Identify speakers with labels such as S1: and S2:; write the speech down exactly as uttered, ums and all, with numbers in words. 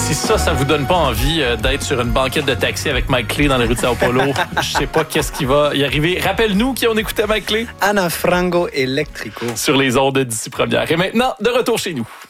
S1: Si ça, ça vous donne pas envie euh, d'être sur une banquette de taxi avec Mike Clay dans les rues de Sao Paulo, je sais pas qu'est-ce qui va y arriver. Rappelle-nous qui on écoutait Mike Clay.
S2: Ana Frango Electrico.
S1: Sur les ondes d'ici première. Et maintenant, de retour chez nous.